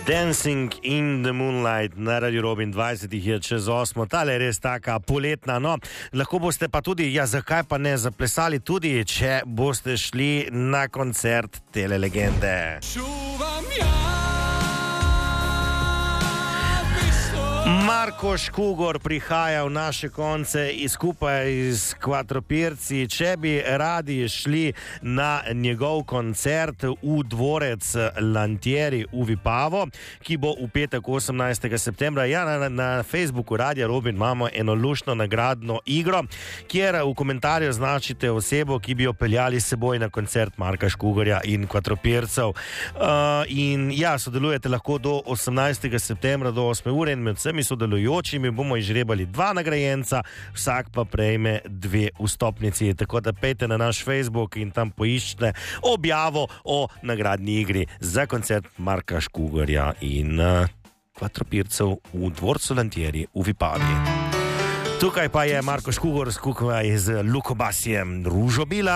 Dancing in the Moonlight na Radio Robin 20 je čez 8. Tale je res taka poletna, no. Lahko boste pa tudi, zakaj pa ne, zaplesali tudi, če boste šli na koncert tele legende. Marko Škugor prihaja v naše konce skupaj s Quatropirci. Če bi radi šli na njegov koncert v dvorec Lantieri v Vipavo, ki bo v petek 18. septembra, na Facebooku Radia Robin imamo eno luštno nagradno igro, kjer v komentarju označite osebo, ki bi jo peljali s seboj na koncert Marka Škugorja in Quatropircev. Sodelujete lahko do 18. septembra do 8. ure in med vsemi sodelujočimi bomo izžrebali 2 nagrajenca, vsak pa prejme 2 vstopnici. Tako da pejte na naš Facebook in tam poiščite objavo o nagradni igri za koncert Marka Škugorja in Quatropircev v dvorcu Lantieri v Vipavi. Tukaj pa je Marko Škugor skupaj z Luko Basijem Ružo Bila.